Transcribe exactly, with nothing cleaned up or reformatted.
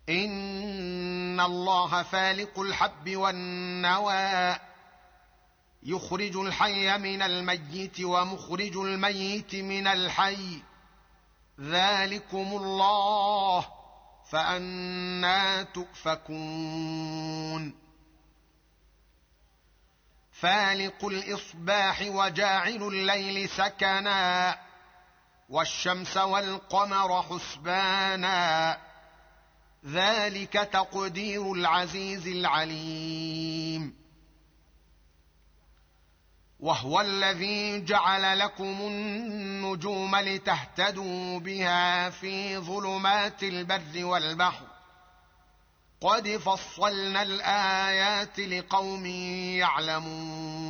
إن الله فالق الحب والنوى يخرج الحي من الميت ومخرج الميت من الحي ذلكم الله فأنى تؤفكون فالق الإصباح وجاعل الليل سكنا والشمس والقمر حسبانا ذلك تقدير العزيز العليم وهو الذي جعل لكم النجوم لتهتدوا بها في ظلمات البر والبحر قد فصلنا الآيات لقوم يعلمون